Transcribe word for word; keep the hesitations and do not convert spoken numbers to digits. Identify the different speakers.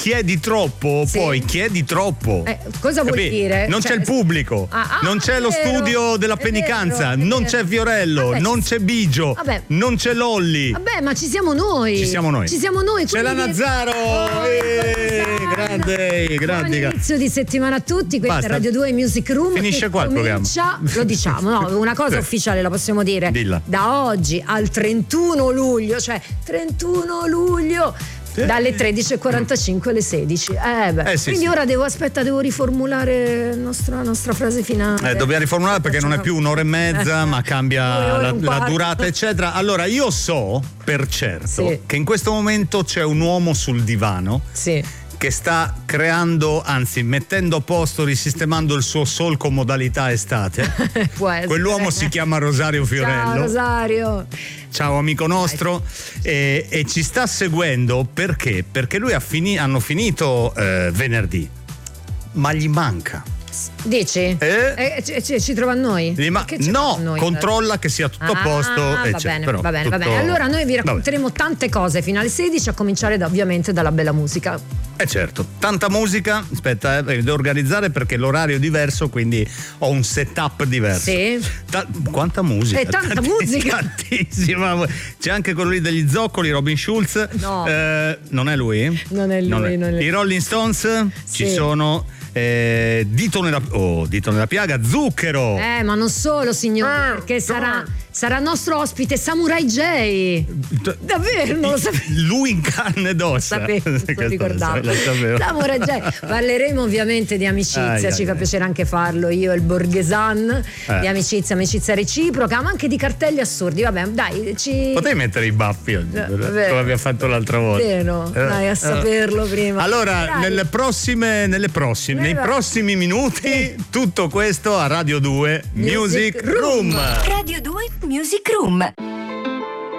Speaker 1: chiedi troppo,
Speaker 2: Sì.
Speaker 1: poi chiedi troppo.
Speaker 2: Eh, cosa vuol
Speaker 1: Capì?
Speaker 2: dire?
Speaker 1: Non
Speaker 2: Cioè,
Speaker 1: c'è il pubblico,
Speaker 2: Ah, ah,
Speaker 1: non c'è
Speaker 2: è
Speaker 1: lo
Speaker 2: vero,
Speaker 1: studio della
Speaker 2: è vero,
Speaker 1: Penicanza,
Speaker 2: è
Speaker 1: non
Speaker 2: vero.
Speaker 1: c'è Fiorello,
Speaker 2: Vabbè,
Speaker 1: non
Speaker 2: ci-
Speaker 1: c'è Bigio,
Speaker 2: Vabbè.
Speaker 1: non c'è Lolli.
Speaker 2: Vabbè, ma ci siamo noi.
Speaker 1: Ci siamo noi.
Speaker 2: Ci siamo noi.
Speaker 1: C'è la
Speaker 2: quindi-
Speaker 1: Nazzaro.
Speaker 2: Oh,
Speaker 1: Eh,
Speaker 2: Nazzaro.
Speaker 1: grande, grande.
Speaker 2: Buon inizio di settimana a tutti. Questa
Speaker 1: Basta.
Speaker 2: è Radio due Music Room.
Speaker 1: Finisce
Speaker 2: che
Speaker 1: qua il programma.
Speaker 2: comincia- Lo diciamo, no? Una cosa
Speaker 1: Sì.
Speaker 2: ufficiale la possiamo dire.
Speaker 1: Dilla.
Speaker 2: Da oggi al trentuno luglio, cioè trentuno luglio.
Speaker 1: Sì.
Speaker 2: Dalle tredici e quarantacinque alle sedici. Eh beh.
Speaker 1: Eh, sì,
Speaker 2: Quindi
Speaker 1: sì.
Speaker 2: ora devo aspetta, devo riformulare la nostra, la nostra frase finale.
Speaker 1: Eh, dobbiamo riformulare perché non è più un'ora e mezza,
Speaker 2: Eh.
Speaker 1: ma
Speaker 2: Due
Speaker 1: cambia
Speaker 2: ore e
Speaker 1: la,
Speaker 2: un
Speaker 1: la
Speaker 2: quarto.
Speaker 1: durata, eccetera. Allora, io so per certo
Speaker 2: Sì.
Speaker 1: che in questo momento c'è un uomo sul divano
Speaker 2: Sì.
Speaker 1: che sta creando, anzi mettendo a posto, risistemando il suo solco modalità estate.
Speaker 2: Può essere.
Speaker 1: Quell'uomo si chiama Rosario Fiorello.
Speaker 2: Ciao Rosario.
Speaker 1: Ciao amico nostro, e, e ci sta seguendo perché? Perché lui ha fini, hanno finito eh, venerdì, ma gli manca.
Speaker 2: Dici?
Speaker 1: Eh?
Speaker 2: Eh, ci, ci- ci trova a noi?
Speaker 1: Gli ma-
Speaker 2: Perché ci
Speaker 1: no,
Speaker 2: trova a noi?
Speaker 1: controlla che sia tutto a
Speaker 2: Ah,
Speaker 1: posto.
Speaker 2: va
Speaker 1: e c'è,
Speaker 2: bene,
Speaker 1: però
Speaker 2: va bene, va
Speaker 1: tutto-
Speaker 2: bene. Allora noi vi
Speaker 1: Vabbè.
Speaker 2: racconteremo tante cose fino alle sedici, a cominciare da, ovviamente dalla bella musica.
Speaker 1: Eh certo, tanta musica, aspetta, eh, perché devo organizzare perché l'orario è diverso, quindi ho un setup diverso.
Speaker 2: Sì.
Speaker 1: Ta- quanta musica?
Speaker 2: Eh, tanta
Speaker 1: Tanti-
Speaker 2: musica.
Speaker 1: Tantissima. C'è anche quello lì degli zoccoli, Robin Schulz.
Speaker 2: No.
Speaker 1: Eh, non è lui?
Speaker 2: Non è lui, non è lui.
Speaker 1: I Rolling Stones ci
Speaker 2: Sì.
Speaker 1: sono. Eh, dito nella oh, dito nella piaga, Zucchero.
Speaker 2: Eh, ma non solo, signore,
Speaker 1: Ah,
Speaker 2: perché sarà,
Speaker 1: no.
Speaker 2: sarà nostro ospite Samurai J. Davvero, non lo sapevo.
Speaker 1: Lui in carne ed ossa.
Speaker 2: Sapevo, non
Speaker 1: Questo
Speaker 2: ricordavo.
Speaker 1: lo sapevo.
Speaker 2: Samurai J. Parleremo ovviamente di amicizia,
Speaker 1: Ai, ai,
Speaker 2: ci fa
Speaker 1: ai.
Speaker 2: piacere anche farlo io e il Borghesan,
Speaker 1: Eh.
Speaker 2: di amicizia, amicizia reciproca, ma anche di cartelli assurdi. Vabbè, dai, ci
Speaker 1: Potevi mettere i baffi oggi,
Speaker 2: Eh,
Speaker 1: come
Speaker 2: vero.
Speaker 1: abbiamo fatto l'altra volta.
Speaker 2: Vero,
Speaker 1: Eh,
Speaker 2: dai, a
Speaker 1: eh.
Speaker 2: saperlo prima.
Speaker 1: Allora,
Speaker 2: Dai.
Speaker 1: nelle prossime, nelle prossime, nei
Speaker 2: Vai, vai.
Speaker 1: prossimi minuti,
Speaker 2: Sì.
Speaker 1: tutto questo a Radio due Music,
Speaker 2: Music Room.
Speaker 1: Room.
Speaker 3: Radio due Music Room.